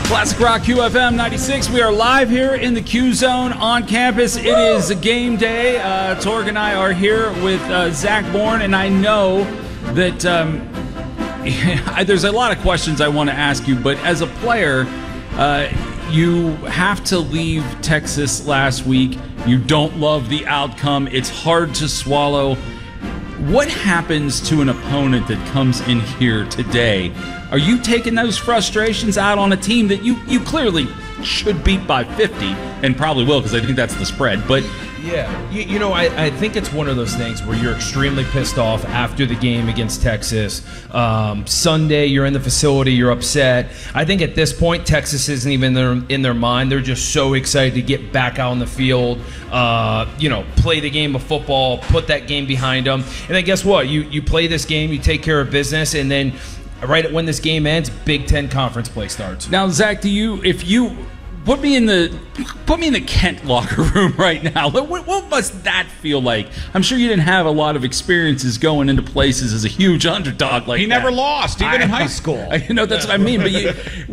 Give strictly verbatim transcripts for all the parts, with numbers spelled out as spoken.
Classic Rock Q F M ninety-six. We are live here in the Q Zone on campus. It is a game day. Uh, Torg and I are here with uh, Zach Bourne, and I know that um, there's a lot of questions I want to ask you, but as a player, uh, you have to leave Texas last week. You don't love the outcome. It's hard to swallow. What happens to an opponent that comes in here today? Are you taking those frustrations out on a team that you, you clearly should beat by fifty, and probably will, because I think that's the spread, but... Yeah, you, you know, I, I think it's one of those things where you're extremely pissed off after the game against Texas. Um, Sunday, you're in the facility, you're upset. I think at this point, Texas isn't even in their, in their mind. They're just so excited to get back out on the field, uh, you know, play the game of football, put that game behind them. And then guess what? You, you play this game, you take care of business, and then right when this game ends, Big Ten conference play starts. Now, Zach, do you, if you... Put me in the put me in the Kent locker room right now. What, what must that feel like? I'm sure you didn't have a lot of experiences going into places as a huge underdog like he that. never lost, even I, in high school. I, you know, that's what I mean. But you,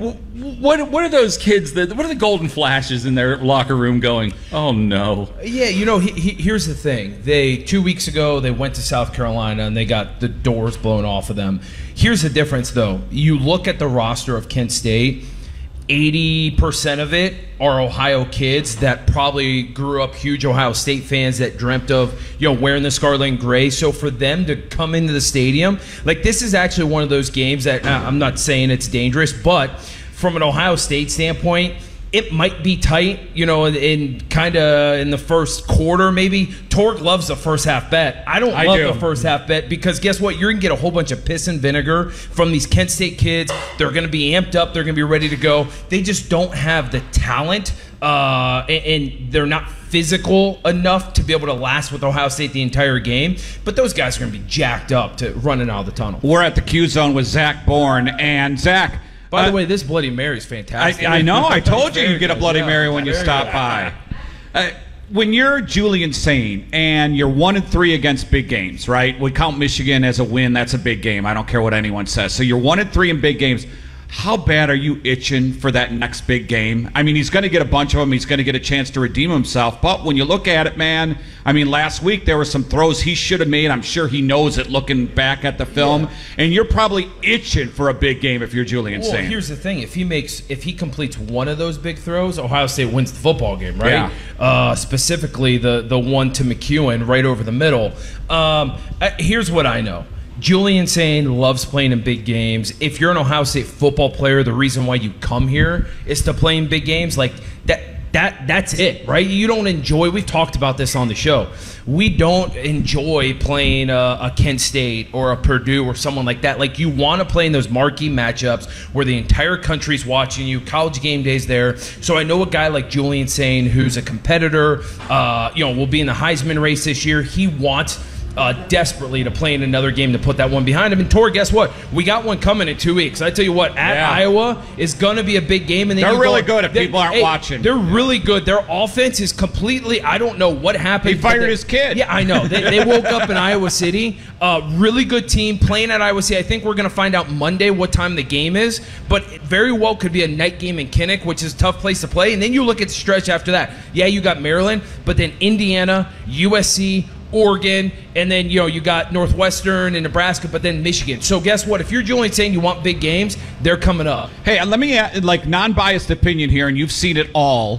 what what are those kids that? What are the golden flashes in their locker room going? Oh no. Yeah, you know, he, he, here's the thing. They two weeks ago they went to South Carolina and they got the doors blown off of them. Here's the difference, though. You look at the roster of Kent State. eighty percent of it are Ohio kids that probably grew up huge Ohio State fans that dreamt of, you know, wearing the scarlet and gray. So for them to come into the stadium, like, this is actually one of those games that, uh, I'm not saying it's dangerous, but from an Ohio State standpoint, it might be tight, you know, in kind of in the first quarter maybe. Torg loves the first half bet. I don't I love do. the first half bet because guess what? You're going to get a whole bunch of piss and vinegar from these Kent State kids. They're going to be amped up. They're going to be ready to go. They just don't have the talent, uh, and, and they're not physical enough to be able to last with Ohio State the entire game. But those guys are going to be jacked up to running out of the tunnel. We're at the Q Zone with Zach Bourne. And Zach... By uh, the way, this Bloody Mary's fantastic. I, I know. I told you you get a Bloody Yeah, Mary when you stop by. Uh, when you're Julian Sain and you're one and three against big games, right? We count Michigan as a win. That's a big game. I don't care what anyone says. So you're one and three in big games. How bad are you itching for that next big game? I mean, he's going to get a bunch of them. He's going to get a chance to redeem himself. But when you look at it, man, I mean, last week there were some throws he should have made. I'm sure he knows it looking back at the film. Yeah. And you're probably itching for a big game if you're Julian well, Sain. Here's the thing. If he makes, if he completes one of those big throws, Ohio State wins the football game, right? Yeah. Uh, specifically the, the one to McEwen right over the middle. Um, uh, here's what I know. Julian Sain loves playing in big games. If you're an Ohio State football player, the reason why you come here is to play in big games. Like that, that, that's it, right? You don't enjoy. We've talked about this on the show. We don't enjoy playing a, a Kent State or a Purdue or someone like that. Like, you want to play in those marquee matchups where the entire country's watching you. College game day's there. So I know a guy like Julian Sain, who's a competitor. Uh, you know, will be in the Heisman race this year. He wants. Uh, desperately to play in another game to put that one behind him. And Tor, guess what? We got one coming in two weeks. I tell you what, at yeah. Iowa is going to be a big game. And then they're really go, good if people aren't hey, watching. They're really good. Their offense is completely, I don't know what happened. He fired they, his kid. Yeah, I know. They, they woke up in Iowa City. Uh, really good team playing at Iowa City. I think we're going to find out Monday what time the game is. But it very well could be a night game in Kinnick, which is a tough place to play. And then you look at the stretch after that. Yeah, you got Maryland, but then Indiana, U S C, Oregon, and then, you know, you got Northwestern and Nebraska, but then Michigan. So guess what? If you're Julian saying you want big games, they're coming up. Hey, let me add, like, non-biased opinion here, and you've seen it all.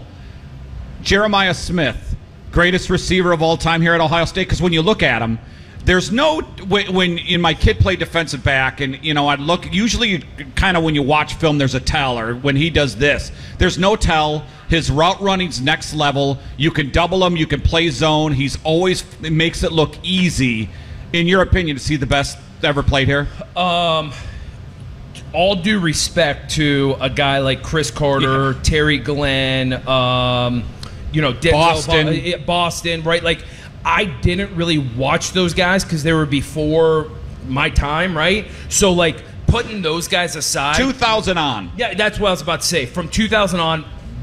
Jeremiah Smith, greatest receiver of all time here at Ohio State, because when you look at him, there's no when, when in my kid played defensive back, and you know I'd look. Usually, kind of when you watch film, there's a tell, or when he does this, there's no tell. His route running's next level. You can double him. You can play zone. He's always it makes it look easy. In your opinion, is he the best ever played here? Um, all due respect to a guy like Chris Carter, yeah. Terry Glenn, um, you know, Denzel, Boston, Boston, right? Like, I didn't really watch those guys because they were before my time, right? So, like, putting those guys aside. two thousand on. Yeah, that's what I was about to say. From two thousand on,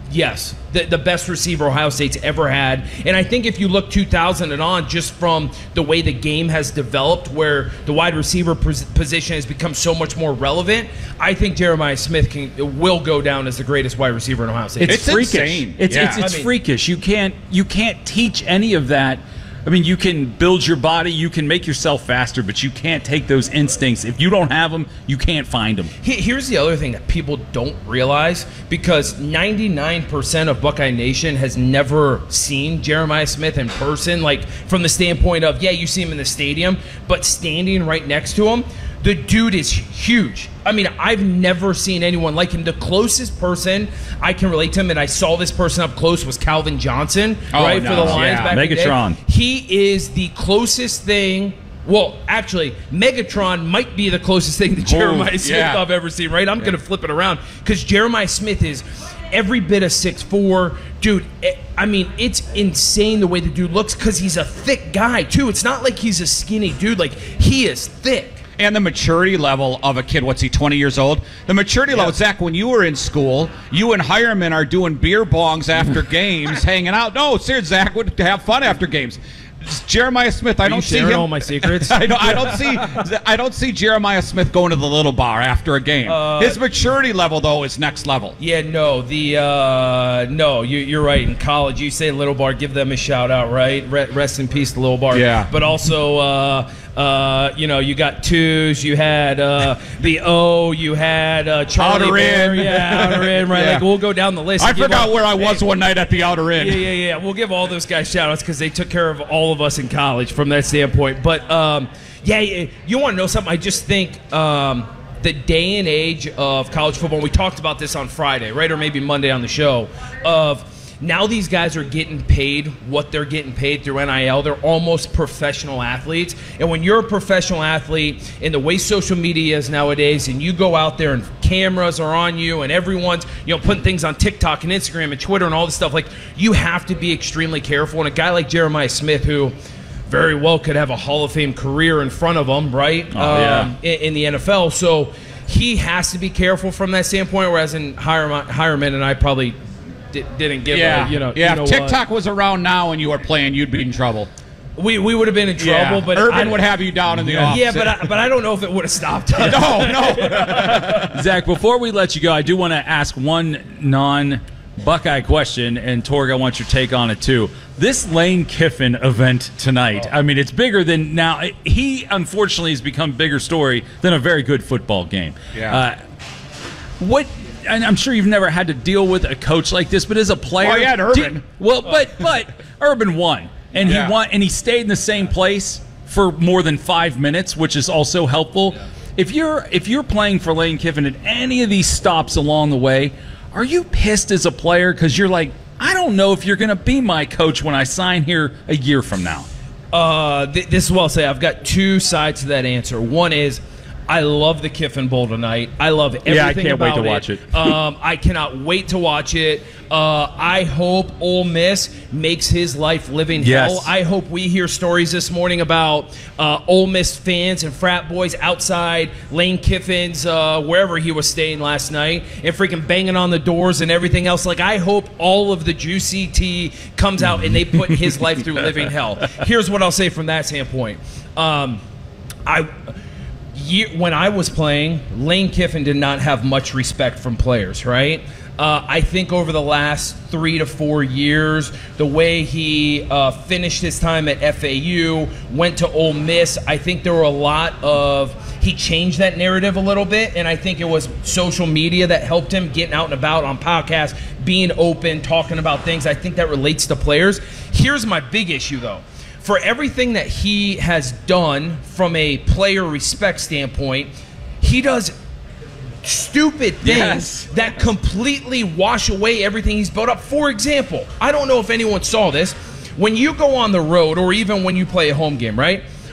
Yes, the, the best receiver Ohio State's ever had. And I think if you look two thousand and on, just from the way the game has developed, where the wide receiver pos- position has become so much more relevant, I think Jeremiah Smith can will go down as the greatest wide receiver in Ohio State. It's, It's freakish. insane. It's Yeah. it's, it's I mean- freakish. You can't you can't teach any of that. I mean, you can build your body, you can make yourself faster, but you can't take those instincts. If you don't have them, you can't find them. He- Here's the other thing that people don't realize, because ninety-nine percent of Buckeye Nation has never seen Jeremiah Smith in person, like from the standpoint of, yeah, you see him in the stadium, but standing right next to him, the dude is huge. I mean, I've never seen anyone like him. The closest person I can relate to him, and I saw this person up close, was Calvin Johnson, Oh, right, for the no. Lions Yeah. back in the day. Megatron. He is the closest thing. Well, actually, Megatron might be the closest thing to Jeremiah Smith yeah. I've ever seen, right? I'm going to flip it around, because Jeremiah Smith is every bit of six foot four. Dude, eh, I mean, it's insane the way the dude looks, because he's a thick guy, too. It's not like he's a skinny dude. Like, he is thick. And the maturity level of a kid, what's he, twenty years old? The maturity level, Zach, when you were in school, you and Hireman are doing beer bongs after games, hanging out. No, seriously, Zach would have fun after games. Jeremiah Smith, I Are don't you see sharing him. all my secrets? I don't, I don't see. I don't see Jeremiah Smith going to the little bar after a game. Uh, His maturity level, though, is next level. Yeah, no, the uh, no, you, you're right. In college, you say Little Bar, give them a shout out, right? Re- rest in peace, Little Bar. Yeah. But also, uh, uh, you know, you got twos, you had uh, the O, you had uh, Charlie Outer Bear, Inn. yeah, Outer Inn, right? Yeah. Like, we'll go down the list. I and give forgot all- where I was one night at the Outer Inn. Yeah, yeah, yeah. We'll give all those guys shout outs because they took care of all of us in college from that standpoint. But um, yeah, yeah, you want to know something? I just think um, the day and age of college football, and we talked about this on Friday, right? Or maybe Monday on the show, of now these guys are getting paid what they're getting paid through N I L. They're almost professional athletes. And when you're a professional athlete, in the way social media is nowadays, and you go out there and cameras are on you and everyone's, you know, putting things on TikTok and Instagram and Twitter and all this stuff, like, you have to be extremely careful. And a guy like Jeremiah Smith, who very well could have a Hall of Fame career in front of him, right? Oh, yeah. in, in the N F L. So he has to be careful from that standpoint, whereas in Hireman, Hireman and I probably di- didn't give Yeah, a, you know, yeah. you know if what. TikTok was around now and you were playing, you'd be in trouble. We, we would have been in trouble, Yeah. but Urban I, would have you down in the office. Yeah, but I, but I don't know if it would have stopped us. no, no. Zach, before we let you go, I do want to ask one non-Buckeye question, and Torg, I want your take on it too. This Lane Kiffin event tonight, I mean, it's bigger than now. He, unfortunately, has become a bigger story than a very good football game. Yeah. Uh, what... And I'm sure you've never had to deal with a coach like this, but as a player, Well, you had Urban. did- well, but but Urban won, and Yeah. he won, and he stayed in the same place for more than five minutes, which is also helpful. If you're if you're playing for Lane Kiffin at any of these stops along the way, are you pissed as a player because you're like, I don't know if you're going to be my coach when I sign here a year from now? Uh, th- this is what I'll say. I've got two sides to that answer. One is, I love the Kiffin Bowl tonight. I love everything Yeah, I can't wait about to watch it. um, I cannot wait to watch it. Uh, I hope Ole Miss makes his life living Yes. hell. I hope we hear stories this morning about uh, Ole Miss fans and frat boys outside Lane Kiffin's, uh, wherever he was staying last night, and freaking banging on the doors and everything else. Like, I hope all of the juicy tea comes out and they put his life through living hell. Here's what I'll say from that standpoint. Um, I... Year, when I was playing, Lane Kiffin did not have much respect from players, right? Uh, I think over the last three to four years, the way he uh, finished his time at F A U, went to Ole Miss, I think there were a lot of, he changed that narrative a little bit, and I think it was social media that helped him getting out and about on podcasts, being open, talking about things. I think that relates to players. Here's my big issue, though. For everything that he has done from a player respect standpoint, he does stupid things Yes. that completely wash away everything he's built up. For example, I don't know if anyone saw this. When you go on the road, or even when you play a home game, right?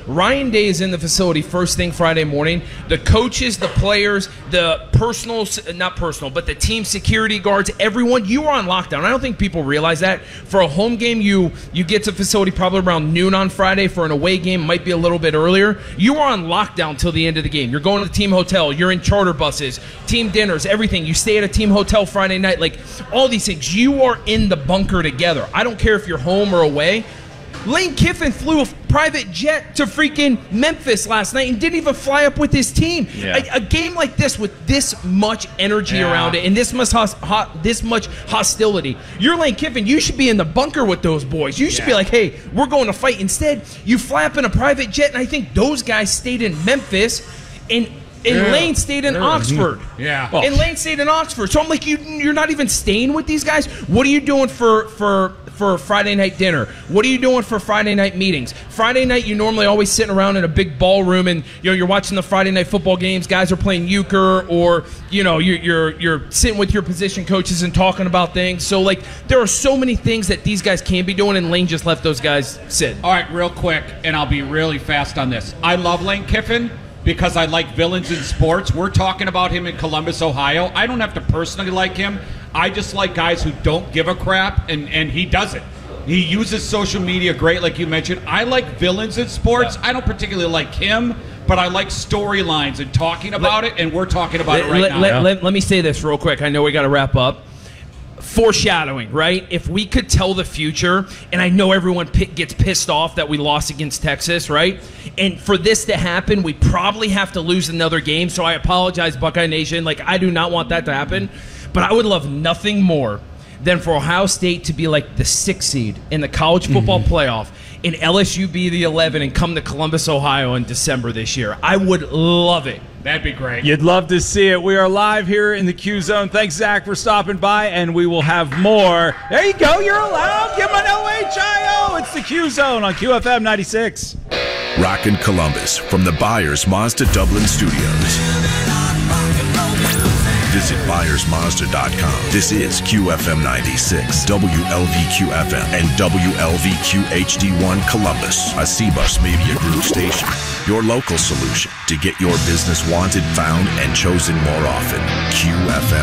Ryan Day is in the facility first thing Friday morning. The coaches, the players, the personal, not personal, but the team security guards, everyone, you are on lockdown. I don't think people realize that. For a home game, you you get to facility probably around noon on Friday. For an away game, might be a little bit earlier. You are on lockdown till the end of the game. You're going to the team hotel. You're in charter buses, team dinners, everything. You stay at a team hotel Friday night. Like, all these things. You are in the bunker together. I don't care if you're home or away. Lane Kiffin flew a private jet to freaking Memphis last night and didn't even fly up with his team. Yeah. A, a game like this with this much energy Yeah. around it and this much hos- ho- this much hostility, you're Lane Kiffin. You should be in the bunker with those boys. You should Yeah. be like, hey, we're going to fight. Instead, you fly up in a private jet, and I think those guys stayed in Memphis, and and Yeah. Lane stayed in Oxford. Yeah. And Lane stayed in Oxford. So I'm like, you, you're not even staying with these guys? What are you doing for, for, for Friday night dinner? What are you doing for Friday night meetings? Friday night, you normally always sitting around in a big ballroom and, you know, you're watching the Friday night football games. Guys are playing euchre, or, you know, you're, you're, you're sitting with your position coaches and talking about things. So, like, there are so many things that these guys can be doing, and Lane just left those guys sit. All right, real quick, and I'll be really fast on this. I love Lane Kiffin because I like villains in sports. We're talking about him in Columbus, Ohio. I don't have to personally like him. I just like guys who don't give a crap, and, and he does it. He uses social media great, like you mentioned. I like villains in sports. I don't particularly like him, but I like storylines and talking about it, and we're talking about it right let, now. let, let, let me say this real quick. I know we got to wrap up. Foreshadowing, right? If we could tell the future, and I know everyone p- gets pissed off that we lost against Texas, right? And for this to happen, we probably have to lose another game. So I apologize, Buckeye Nation. Like, I do not want that to happen. But I would love nothing more than for Ohio State to be like the sixth seed in the college football mm-hmm. playoff, and L S U be the eleven and come to Columbus, Ohio in December this year. I would love it. That'd be great. You'd love to see it. We are live here in the Q Zone. Thanks, Zach, for stopping by, and we will have more. There you go. You're allowed. Give him an O H I O. It's the Q Zone on Q F M ninety-six. Rockin' Columbus from the Byers Mazda Dublin Studios. Visit Byers Mazda dot com. This is Q F M ninety-six, W L V Q F M, and W L V Q H D one Columbus, a C-Bus Media Group station. Your local solution to get your business wanted, found, and chosen more often. Q F M